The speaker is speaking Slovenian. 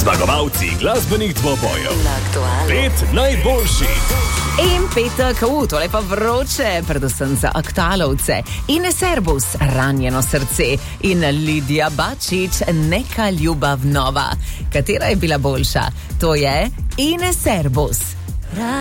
Zmagovalci glasbenih dvobojev. 5 najboljših. In petek, tole pa vroče, predvsem za aktualovce. Ines Erbus, Ranjeno srce, in Lidija Bačič, Neka ljubav nova. Katera je bila boljša? To je Ines Erbus.